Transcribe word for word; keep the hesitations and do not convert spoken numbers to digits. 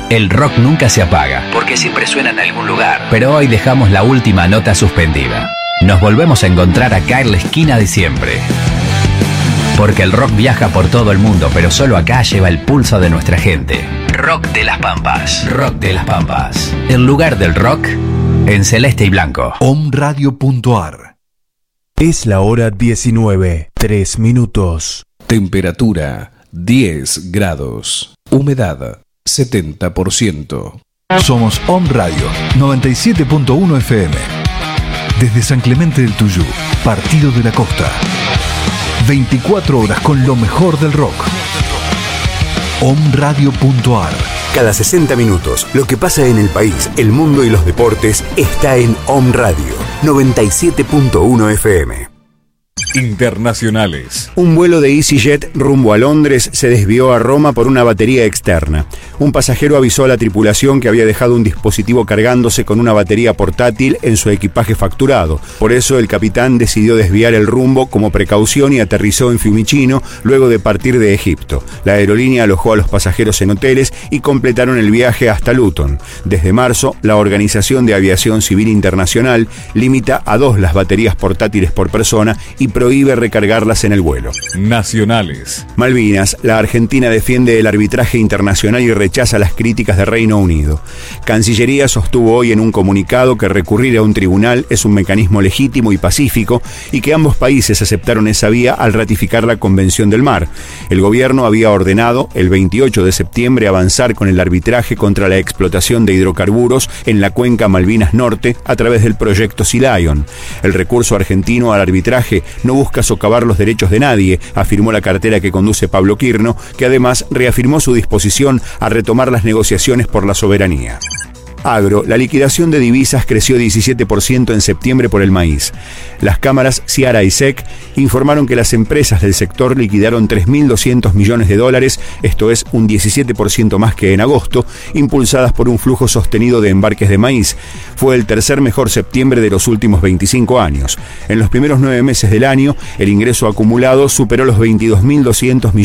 El rock nunca se apaga, porque siempre suena en algún lugar. Pero hoy dejamos la última nota suspendida. Nos volvemos a encontrar acá en la esquina de siempre. Porque el rock viaja por todo el mundo, pero solo acá lleva el pulso de nuestra gente. Rock de las Pampas. Rock de las Pampas. El lugar del rock en celeste y blanco. Omradio punto ar. Es la hora diecinueve, tres minutos. Temperatura diez grados. Humedad setenta por ciento. Somos Om Radio noventa y siete punto uno F M. Desde San Clemente del Tuyú, Partido de la Costa. veinticuatro horas con lo mejor del rock. Omradio punto ar. Cada sesenta minutos, lo que pasa en el país, el mundo y los deportes está en Om Radio noventa y siete punto uno F M. Internacionales. Un vuelo de EasyJet rumbo a Londres se desvió a Roma por una batería externa. Un pasajero avisó a la tripulación que había dejado un dispositivo cargándose con una batería portátil en su equipaje facturado. Por eso el capitán decidió desviar el rumbo como precaución y aterrizó en Fiumicino luego de partir de Egipto. La aerolínea alojó a los pasajeros en hoteles y completaron el viaje hasta Luton. Desde marzo, la Organización de Aviación Civil Internacional limita a dos las baterías portátiles por persona y prohíbe recargarlas en el vuelo. Nacionales. Malvinas. La Argentina defiende el arbitraje internacional y rechaza las críticas de Reino Unido. Cancillería sostuvo hoy en un comunicado que recurrir a un tribunal es un mecanismo legítimo y pacífico y que ambos países aceptaron esa vía al ratificar la Convención del Mar. El gobierno había ordenado el veintiocho de septiembre avanzar con el arbitraje contra la explotación de hidrocarburos en la cuenca Malvinas Norte a través del proyecto Sea Lion. El recurso argentino al arbitraje no busca socavar los derechos de nadie, afirmó la cartera que conduce Pablo Quirno, que además reafirmó su disposición a retomar las negociaciones por la soberanía. Agro. La liquidación de divisas creció diecisiete por ciento en septiembre por el maíz. Las cámaras Ciara y S E C informaron que las empresas del sector liquidaron tres mil doscientos millones de dólares, esto es un diecisiete por ciento más que en agosto, impulsadas por un flujo sostenido de embarques de maíz. Fue el tercer mejor septiembre de los últimos veinticinco años. En los primeros nueve meses del año, el ingreso acumulado superó los veintidós mil doscientos millones